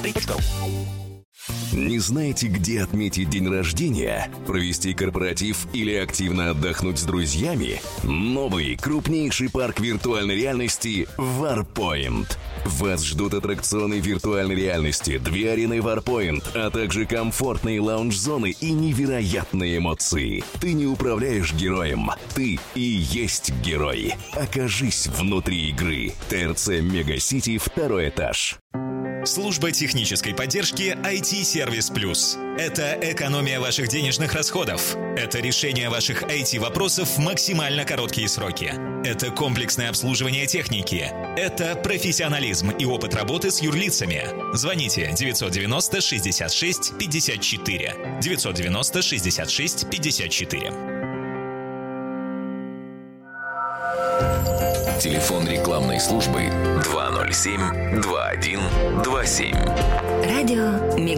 www.warpoint.ru. Не знаете, где отметить день рождения, провести корпоратив или активно отдохнуть с друзьями? Новый, крупнейший парк виртуальной реальности Warpoint. Вас ждут аттракционы виртуальной реальности, 2 арены Warpoint, а также комфортные лаунж-зоны и невероятные эмоции. Ты не управляешь героем, ты и есть герой. Окажись внутри игры. ТРЦ Мегасити, 2-й этаж. Служба технической поддержки IT-сервис Плюс. Это экономия ваших денежных расходов. Это решение ваших IT-вопросов в максимально короткие сроки. Это комплексное обслуживание техники. Это профессионализм и опыт работы с юрлицами. Звоните 990 66 54. 990 66 54. Телефон рекламной службы 207 2127. Радио Мега.